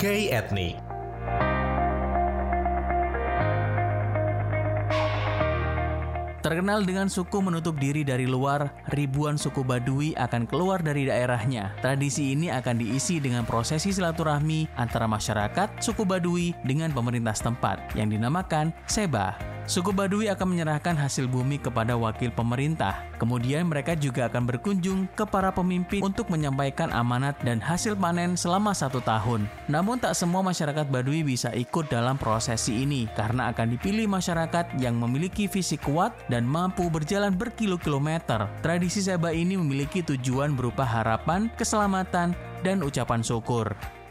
K Etnik. Terkenal dengan suku menutup diri dari luar, ribuan suku Baduy akan keluar dari daerahnya. Tradisi ini akan diisi dengan prosesi silaturahmi antara masyarakat suku Baduy dengan pemerintah setempat yang dinamakan Seba. Suku Baduy akan menyerahkan hasil bumi kepada wakil pemerintah. Kemudian mereka juga akan berkunjung ke para pemimpin untuk menyampaikan amanat dan hasil panen selama 1 tahun. Namun tak semua masyarakat Baduy bisa ikut dalam prosesi ini karena akan dipilih masyarakat yang memiliki fisik kuat dan mampu berjalan berkilo-kilometer. Tradisi Seba ini memiliki tujuan berupa harapan, keselamatan, dan ucapan syukur.